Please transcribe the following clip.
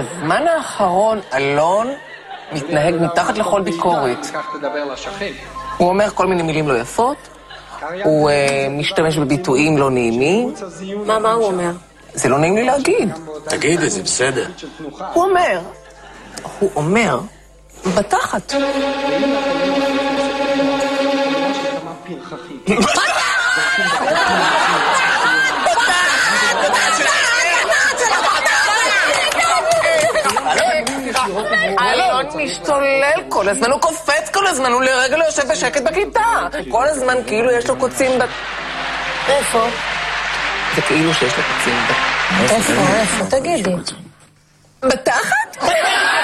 בזמן האחרון אלון מתנהג מתחת לכל ביקורת. הוא אומר כל מיני מילים לא יפות, הוא משתמש בביטויים לא נעימים. מה הוא אומר? זה לא נעים לי להגיד. תגידי, זה בסדר. הוא אומר, בתחת. אלון משתולל כל הזמן, הוא קופץ כל הזמן, הוא לרגע לא יושב בשקט בכיתה. כל הזמן כאילו יש לו קוצים איפה? זה כאילו שיש לו קוצים איפה? תגידי. בתחת?